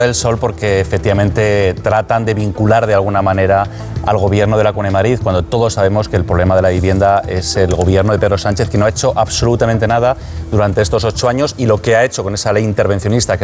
del Sol porque efectivamente tratan de vincular de alguna manera al gobierno de la Comunidad de Madrid, cuando todos sabemos que el problema de la vivienda es el gobierno de Pedro Sánchez, que no ha hecho absolutamente nada durante estos 8 años, y lo que ha hecho con esa ley intervencionista, que